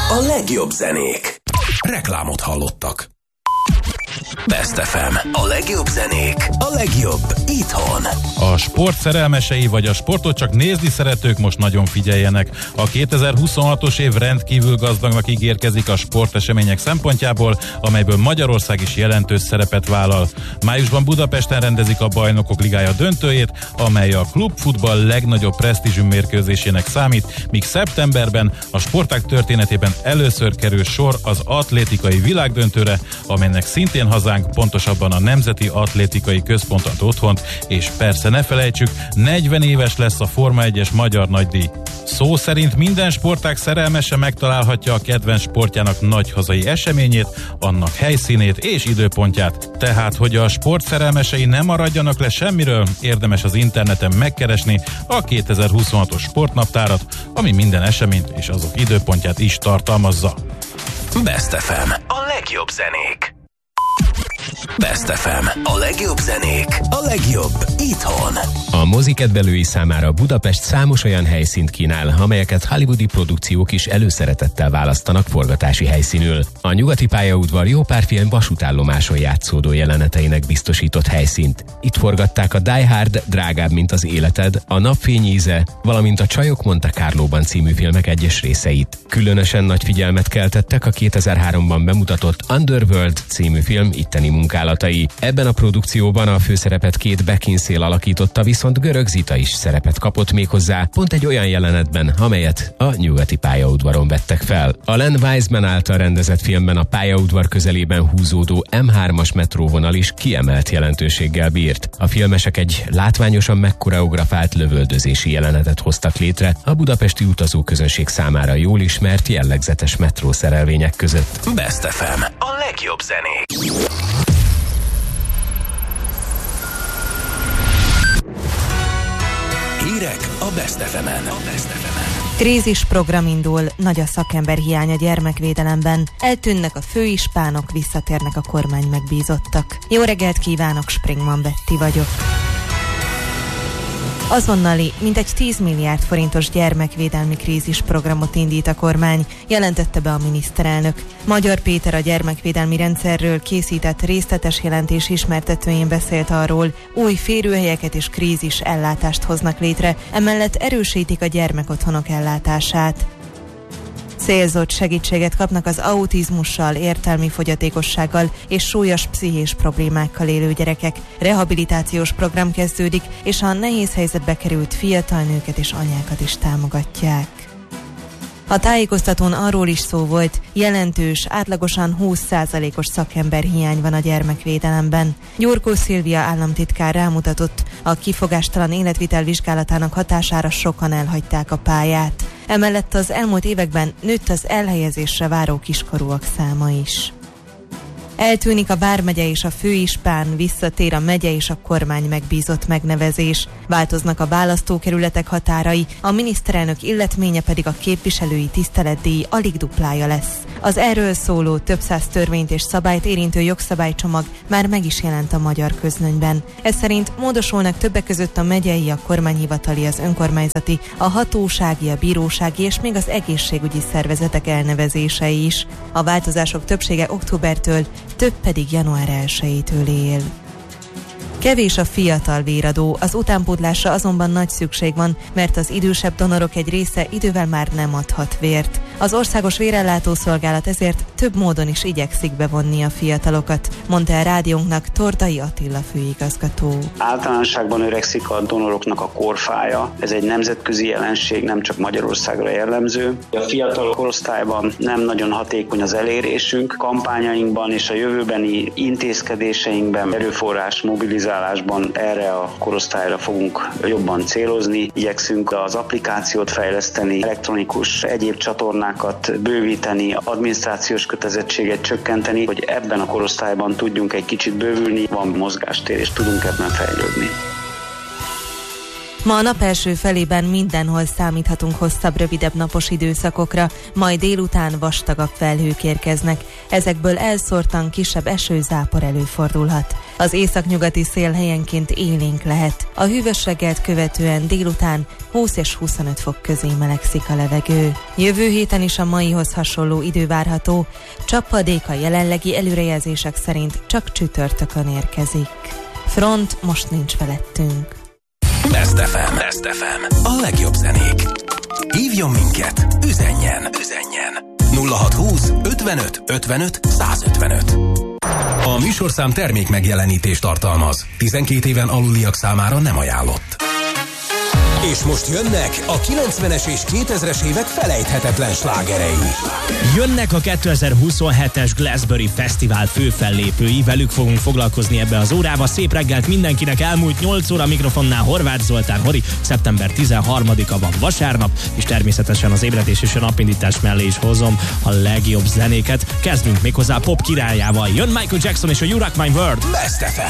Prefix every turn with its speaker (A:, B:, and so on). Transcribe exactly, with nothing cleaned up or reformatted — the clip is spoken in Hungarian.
A: A legjobb zenék. Reklámot hallottak. Best ef em. A legjobb zenék. A legjobb itthon.
B: A sport szerelmesei vagy a sportot csak nézni szeretők most nagyon figyeljenek. A kétezer-huszonhatos év rendkívül gazdagnak ígérkezik a sportesemények szempontjából, amelyből Magyarország is jelentős szerepet vállal. Májusban Budapesten rendezik a Bajnokok Ligája döntőjét, amely a klubfutball legnagyobb presztízsű mérkőzésének számít, míg szeptemberben a sportág történetében először kerül sor az atlétikai világdöntőre, amelynek szintén hazánk, pontosabban a Nemzeti Atlétikai Központ ad otthont, és persze ne felejtsük, negyven éves lesz a Forma egyes magyar nagydíj. Szó szerint minden sportág szerelmese megtalálhatja a kedvenc sportjának nagy hazai eseményét, annak helyszínét és időpontját. Tehát, hogy a sport szerelmesei nem maradjanak le semmiről, érdemes az interneten megkeresni a kétezer-huszonhatos sportnaptárat, ami minden eseményt és azok időpontját is tartalmazza.
A: Best ef em. A legjobb zenék. Best ef em. A legjobb zenék. A legjobb itthon.
C: A mozikedvelői számára Budapest számos olyan helyszínt kínál, amelyeket hollywoodi produkciók is előszeretettel választanak forgatási helyszínül. A Nyugati pályaudvar jó pár film vasútállomáson játszódó jeleneteinek biztosított helyszínt. Itt forgatták a Die Hard, Drágább, mint az életed, a Napfény íze, valamint a Csajok Monte Carlóban című filmek egyes részeit. Különösen nagy figyelmet keltettek a kétezer-háromban bemutatott Underworld című film itteni munkálatai. Ebben a produkcióban a főszerepet Kate Beckinsale alakította, viszont Görög Zita is szerepet kapott, méghozzá pont egy olyan jelenetben, amelyet a Nyugati pályaudvaron vettek fel. A Len Wiseman által rendezett filmben a pályaudvar közelében húzódó em hármas metróvonal is kiemelt jelentőséggel bírt. A filmesek egy látványosan megkoreografált lövöldözési jelenetet hoztak létre a budapesti utazóközönség számára jól ismert jellegzetes metrószerelvények között.
A: Best ef em. A legjobb zenék. Hírek a Best ef emen.
D: Krízisprogram indul, nagy a szakember hiány a gyermekvédelemben, eltűnnek a főispánok, visszatérnek a kormány megbízottak. Jó reggelt kívánok, Springman Betti vagyok. Azonnali, mintegy tíz milliárd forintos gyermekvédelmi krízisprogramot indít a kormány, jelentette be a miniszterelnök. Magyar Péter a gyermekvédelmi rendszerről készített részletes jelentés ismertetőjén beszélt arról, új férőhelyeket és krízis ellátást hoznak létre, emellett erősítik a gyermekotthonok ellátását. Célzott segítséget kapnak az autizmussal, értelmi fogyatékossággal és súlyos pszichés problémákkal élő gyerekek. Rehabilitációs program kezdődik, és a nehéz helyzetbe került fiatal nőket és anyákat is támogatják. A tájékoztatón arról is szó volt, jelentős, átlagosan húsz százalékos szakemberhiány van a gyermekvédelemben. Gyurkó Szilvia államtitkár rámutatott, a kifogástalan életvitel vizsgálatának hatására sokan elhagyták a pályát. Emellett az elmúlt években nőtt az elhelyezésre váró kiskorúak száma is. Eltűnik a vármegye és a főispán, visszatér a megye és a kormány megbízott megnevezés. Változnak a választókerületek határai, a miniszterelnök illetménye pedig a képviselői tiszteletdíj alig duplája lesz. Az erről szóló több száz törvényt és szabályt érintő jogszabálycsomag már meg is jelent a magyar közlönyben. Ez szerint módosulnak többek között a megyei, a kormányhivatali, az önkormányzati, a hatósági, a bírósági és még az egészségügyi szervezetek elnevezései is. A változások többsége októbertől, több pedig január elsejétől él. Kevés a fiatal véradó, az utánpótlásra azonban nagy szükség van, mert az idősebb donorok egy része idővel már nem adhat vért. Az Országos Vérellátó Szolgálat ezért több módon is igyekszik bevonni a fiatalokat, mondta a rádiónknak Tordai Attila főigazgató.
E: Általánosságban öregszik a donoroknak a korfája, ez egy nemzetközi jelenség, nem csak Magyarországra jellemző. A fiatal korosztályban nem nagyon hatékony az elérésünk, kampányainkban és a jövőbeni intézkedéseinkben erőforrás mobilizálásban erre a korosztályra fogunk jobban célozni. Igyekszünk az applikációt fejleszteni, elektronikus egyéb csatornákat bővíteni, adminisztrációs kötelezettséget csökkenteni, hogy ebben a korosztályban tudjunk egy kicsit bővülni, van mozgástér és tudunk ebben fejlődni.
D: Ma a nap első felében mindenhol számíthatunk hosszabb, rövidebb napos időszakokra, majd délután vastagabb felhők érkeznek. Ezekből elszórtan kisebb esőzápor előfordulhat. Az északnyugati szél helyenként élénk lehet. A hűvös reggelt követően délután húsz és huszonöt fok közé melegszik a levegő. Jövő héten is a maihoz hasonló idő várható, csapadék a jelenlegi előrejelzések szerint csak csütörtökön érkezik. Front most nincs felettünk.
A: Best ef em, Best ef em, a legjobb zenék. Hívjon minket, üzenjen, üzenjen. nulla hat húsz ötvenöt ötvenöt százötvenöt. A műsorszám termék megjelenítést tartalmaz. tizenkét éven aluliak számára nem ajánlott. És most jönnek a kilencvenes és kétezres évek felejthetetlen slágerei.
F: Jönnek a kétezer-huszonhetes Glastonbury Fesztivál főfellépői, velük fogunk foglalkozni ebbe az órába. Szép reggelt mindenkinek, elmúlt nyolc óra, mikrofonnál Horváth Zoltán Hori. Szeptember tizenharmadika van vasárnap, és természetesen az ébredés és a napindítás mellé is hozom a legjobb zenéket. Kezdünk méghozzá pop királyával. Jön Michael Jackson és a You Rock My World.
A: Best ef em.